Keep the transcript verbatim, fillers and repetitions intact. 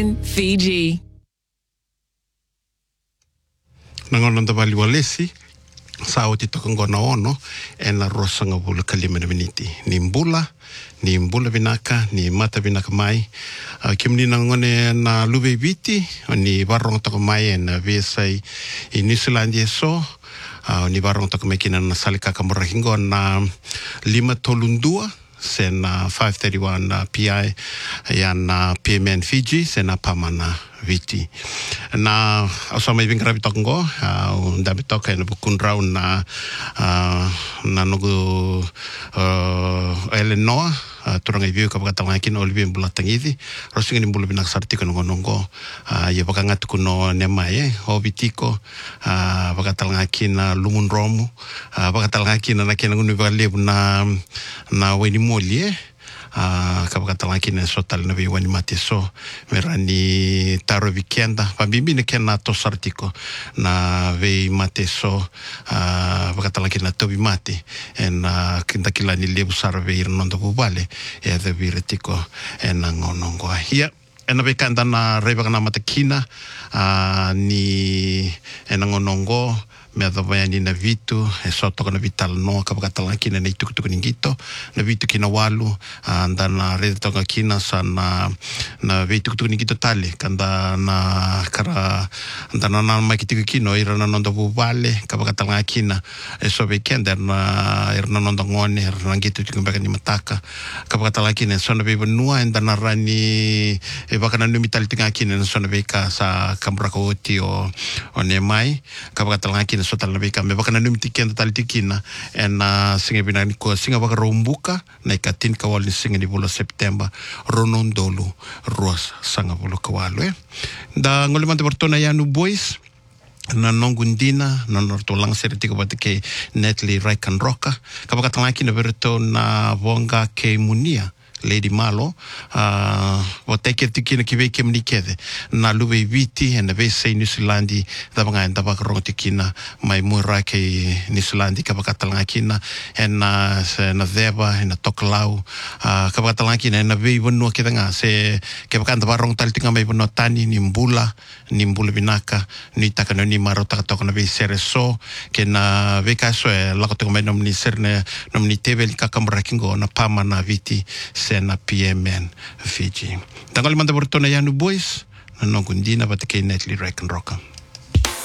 Fiji. Nangononda vali walesi sao ti tokongona ono e na rosanga bula kalimana miniti ni mbula ni mbula vinaka ni mata vinaka mai uh, kimni nangone na lube viti ni barong toko mai na vesai i New Zealand so uh, ni barong toko mekina na salika kamurahingo na lima tolundua sen na five thirty-one uh, P I ya na P M N Fiji sen na pamana viti na asama ibing rabi tokongo uh, ndabi toka na bukundrau na uh, na nugu uh, Eleanor uh, turanga ibiu kapakatanga kina olibi mbula tangithi rosinga ni mbula binak sartiko nongo nongo uh, ya bakangatu kuno nemaye hobitiko uh, bakatanga kina lumun romu uh, bakatanga kina na kina ngunu bakalebu na na weni moli eh Uh, kapakatala kina sotal na viwani mati so merani taro vikenda pabimbi ne kena to sartiko na ve mate so uh, pakatala kina tobi mati en uh, kinta kila ni lebu sarve irnondo bubale e the viretiko en ngonongo hia ena bekanda na reba kana matakina uh, ni enangonongo me adavaya ni na vitu e soto kana vital no kapakatala kina na itukutuku ningito na vitu kina walu anda na reda tonga kina sa na na vitu kutuku ningito tale kanda na kara anda na na makitiku kino ira na nondo bubale kapakatala kina e so weekend na ira na nondo ngone ira na gitu tukumbeka ni mataka kapakatala kina so na beba nua enda na rani e baka na numitali tinga kina so na beka sa kambraka oti o o ne mai kapakatala kina so tala beka me baka na numiti kenda tali tikina en uh, singa bina ni ko singa baka rombuka na ikatin kawal ni singa ni bulo September ronondolu ruas sanga bulo kawalo eh da ngolimante portona yanu boys na nongundina na nortolang seritiko batike netly raikan roka kapaka tangaki na berto na vonga ke munia Lady Malo uh woteke tikina kive kemnikede na lube viti na vese New Zealand da banga nda ba ro tikina mai mura ke New Zealand ka ba katalanga kina na na deba na toklau uh ka ba katalanga kina na ve bonu ke nga se ke ba kanda ba rong tal tinga mai bono tani ni mbula ni mbula binaka ni takana ni maro taka na ve sereso ke na ve ka so la ko mai nom ni serne nom ni tebel ka kamra kingo na pama na viti na P M N Fiji. Tangal manda portona yanu boys na nongundina batike netly rek and roka.